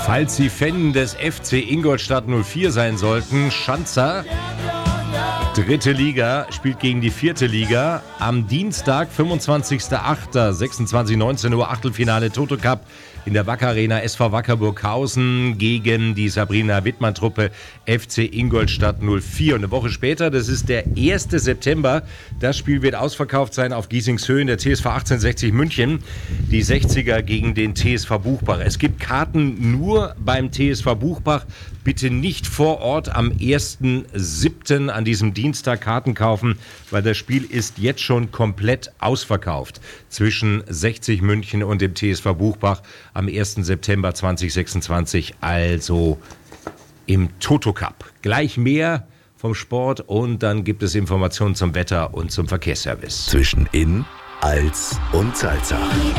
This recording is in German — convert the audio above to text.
Falls Sie Fan des FC Ingolstadt 04 sein sollten, Schanzer, dritte Liga, spielt gegen die vierte Liga. Am Dienstag, 25.08., 26:19 Uhr, Achtelfinale Toto Cup in der Wacker Arena, SV Wacker Burghausen gegen die Sabrina Wittmann-Truppe FC Ingolstadt 04. Und eine Woche später, das ist der 1. September, das Spiel wird ausverkauft sein auf Giesingshöhen, der TSV 1860 München, die 60er gegen den TSV Buchbach. Es gibt Karten nur beim TSV Buchbach. Bitte nicht vor Ort am 1.7. an diesem Dienstag Karten kaufen, weil das Spiel ist jetzt schon komplett ausverkauft zwischen 60 München und dem TSV Buchbach am 1. September 2026, also im Toto Cup. Gleich mehr vom Sport und dann gibt es Informationen zum Wetter und zum Verkehrsservice. Zwischen In, Als und Salzach.